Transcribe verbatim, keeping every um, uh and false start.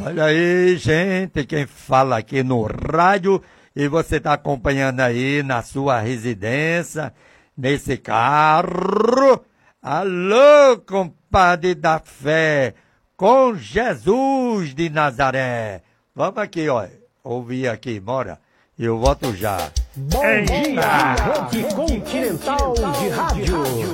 Olha aí, gente, quem fala aqui no rádio e você está acompanhando aí na sua residência, nesse carro. Alô, compadre da fé, com Jesus de Nazaré. Vamos aqui, ó, ouvir aqui, bora. Eu volto já. Bom dia, Rede Continental de Rádio.